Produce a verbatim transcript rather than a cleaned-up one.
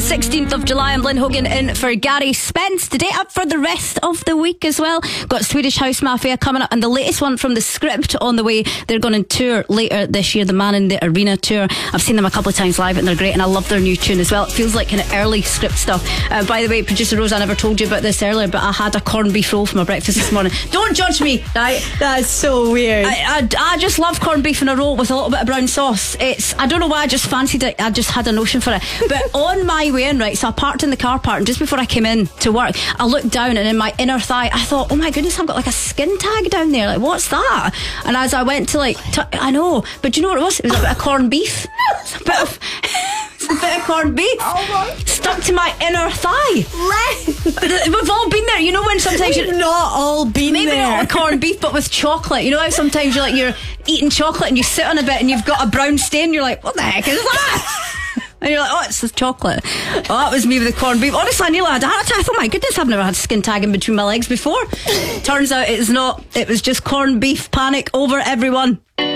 sixteenth of July. I'm Lynn Hogan in for Gary Spence. Today up for the rest of the week as well. Got Swedish House Mafia coming up, and the latest one from The Script on the way. They're going on tour later this year, the Man in the Arena tour. I've seen them a couple of times live and they're great, and I love their new tune as well. It feels like kind of early Script stuff. Uh, by the way, producer Rose, I never told you about this earlier, but I had a corned beef roll for my breakfast this morning. Don't judge me, right? That's so weird. I, I, I just love corned beef in a roll with a little bit of brown sauce. It's I don't know why I just fancied it. I just had a notion for it. But on my way in, right, so I parked in the car park, and just before I came in to work, I looked down, and in my inner thigh I thought, oh my goodness, I've got like a skin tag down there, like what's that? And as I went to like t- I know, but do you know what it was? It was a bit of corned beef. It's a bit of it's a bit of corned beef Oh my stuck to my inner thigh. Len. We've all been there, you know, when sometimes We've you're not all been maybe there. not with corned beef, but with chocolate. You know how sometimes you're like you're eating chocolate and you sit on a bit and you've got a brown stain. You're like, what the heck is that? And you're like, oh, it's the chocolate. Oh, that was me with the corned beef. Honestly, I nearly had a heart attack. I thought, my goodness, I've never had skin tagging between my legs before. Turns out it's not. It was just corned beef panic over everyone.